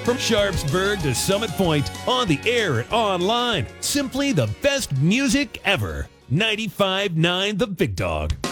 From Sharpsburg to Summit Point, on the air and online, simply the best music ever. 95.9 The Big Dog.